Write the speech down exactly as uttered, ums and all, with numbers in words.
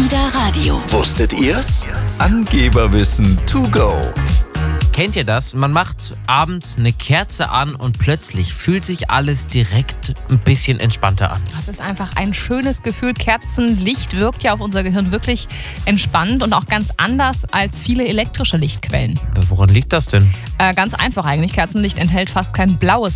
Alida Radio. Wusstet ihr's? Angeberwissen to go. Kennt ihr das? Man macht abends eine Kerze an und plötzlich fühlt sich alles direkt ein bisschen entspannter an. Das ist einfach ein schönes Gefühl. Kerzenlicht wirkt ja auf unser Gehirn wirklich entspannend und auch ganz anders als viele elektrische Lichtquellen. Aber woran liegt das denn? Äh, ganz einfach eigentlich. Kerzenlicht enthält fast kein blaues